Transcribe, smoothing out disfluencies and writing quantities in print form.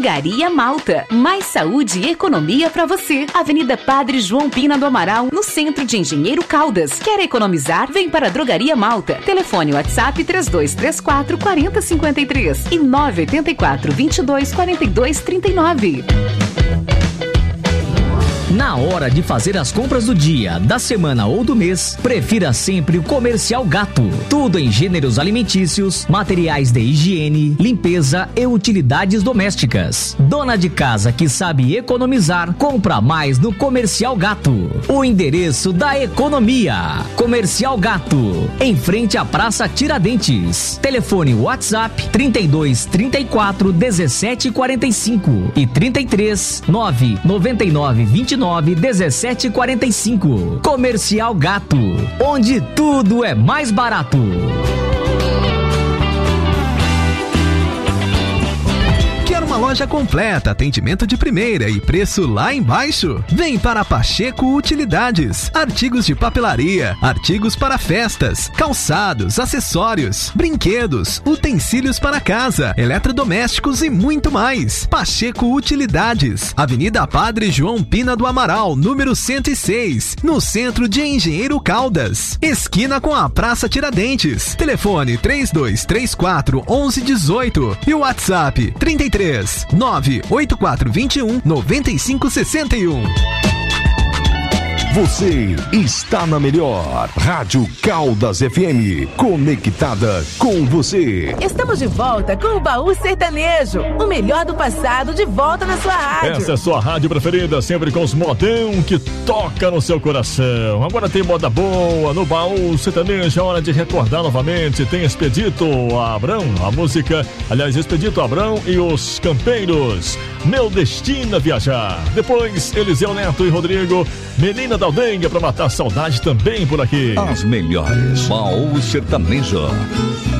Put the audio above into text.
Drogaria Malta. Mais saúde e economia pra você. Avenida Padre João Pina do Amaral, no centro de Engenheiro Caldas. Quer economizar? Vem para a Drogaria Malta. Telefone WhatsApp 3234 4053 e 984 22 42 39. Na hora de fazer as compras do dia, da semana ou do mês, prefira sempre o Comercial Gato. Tudo em gêneros alimentícios, materiais de higiene, limpeza e utilidades domésticas. Dona de casa que sabe economizar, compra mais no Comercial Gato. O endereço da economia. Comercial Gato, em frente à Praça Tiradentes. Telefone WhatsApp 32 34 17 45 e 33 9 99 29 1745. Comercial Gato, onde tudo é mais barato. Quer uma loja completa, atendimento de primeira e preço lá embaixo? Vem para Pacheco Utilidades. Artigos de papelaria, artigos para festas, calçados, acessórios, brinquedos, utensílios para casa, eletrodomésticos e muito mais. Pacheco Utilidades, Avenida Padre João Pina do Amaral, número 106, no centro de Engenheiro Caldas, esquina com a Praça Tiradentes. Telefone 3234 1118 e o WhatsApp 33 98421 9561. Você está na melhor Rádio Caldas FM, conectada com você. Estamos de volta com o Baú Sertanejo, o melhor do passado de volta na sua rádio. Essa é a sua rádio preferida, sempre com os modão que toca no seu coração. Agora tem moda boa no Baú Sertanejo, é hora de recordar novamente. Tem Expedito Abrão, a música, aliás, Expedito Abrão e os Campeiros. Meu Destino a Viajar. Depois, Eliseu Neto e Rodrigo, Menina da Aldeia, pra matar a saudade também por aqui. As melhores. Baú Sertanejo.